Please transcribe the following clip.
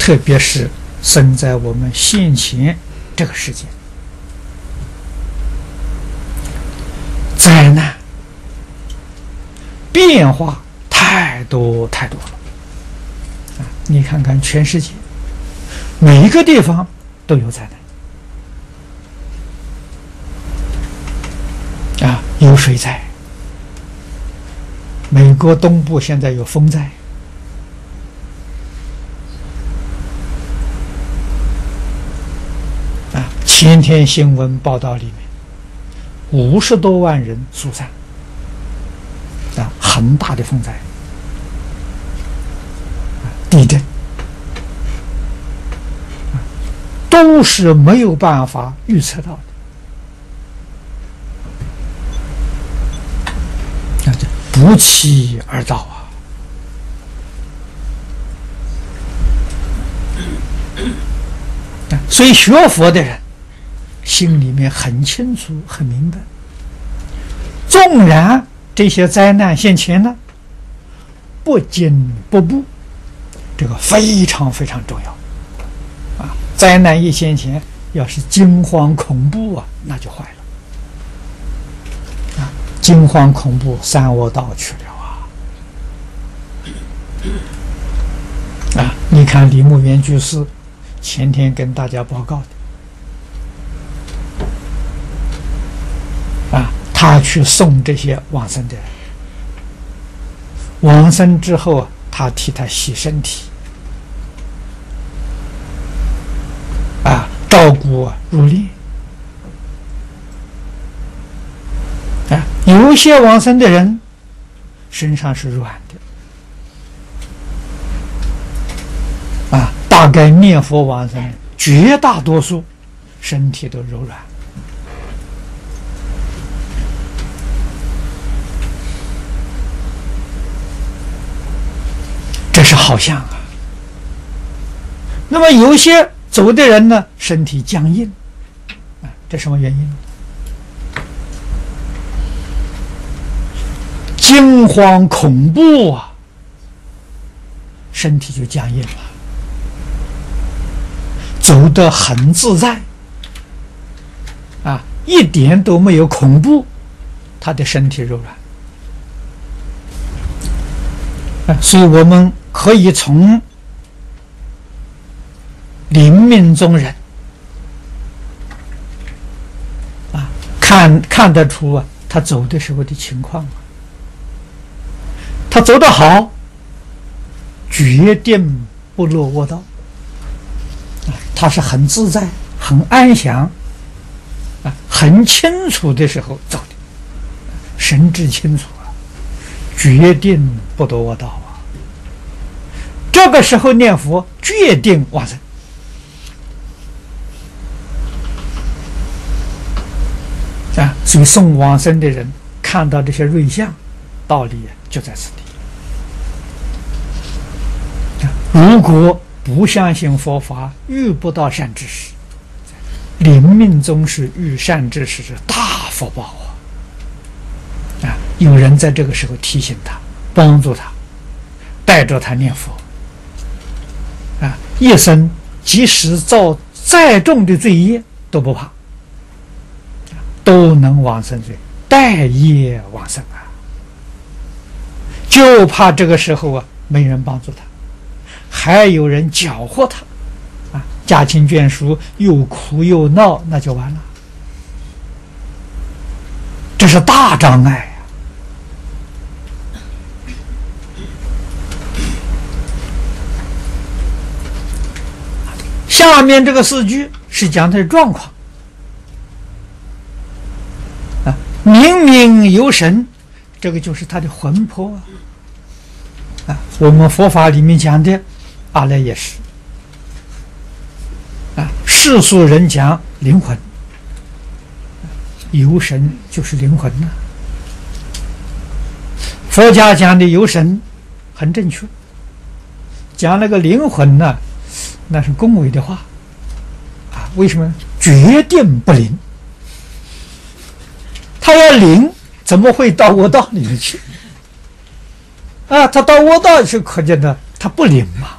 特别是生在我们现前这个世界，灾难变化太多太多了啊！你看看全世界，每一个地方都有灾难啊，有水灾，美国东部现在有风灾。前天新闻报道里面，50多万人疏散，啊，很大的风灾，地震，都是没有办法预测到的，不期而到啊！所以学佛的人心里面很清楚、很明白，纵然这些灾难现前呢，不惊不怖，这个非常非常重要啊！灾难一现前，要是惊慌恐怖啊，那就坏了啊！惊慌恐怖，三恶道去了啊！你看李牧原居士前天跟大家报告的。他去送这些往生的人，往生之后，他替他洗身体，照顾入殓，有些往生的人身上是软的，大概念佛往生，绝大多数身体都柔软。这是好像啊。那么有些走的人呢，身体僵硬，这什么原因？惊慌恐怖啊，身体就僵硬了，走得很自在一点都没有恐怖，他的身体柔软。所以我们可以从临命终人看得出他走的时候的情况他走得好，决定不落卧道，他是很自在、很安详很清楚的时候走的，神志清楚决定不堕卧道这个时候念佛，决定往生所以送往生的人看到这些瑞相，道理就在此地。如果不相信佛法，遇不到善知识，临命终时遇善知识是大福报有人在这个时候提醒他，帮助他，带着他念佛一生即使造再重的罪业都不怕，都能往生罪，带业往生就怕这个时候没人帮助他，还有人搅和他家亲眷属又哭又闹，那就完了，这是大障碍下面这个4句是讲他的状况明明有神，这个就是他的魂魄我们佛法里面讲的阿赖耶识世俗人讲灵魂，有神就是灵魂佛家讲的有神很正确，讲那个灵魂呢，那是恭维的话为什么？决定不灵，他要灵怎么会到卧道里面去他到卧道去，可见的他不灵嘛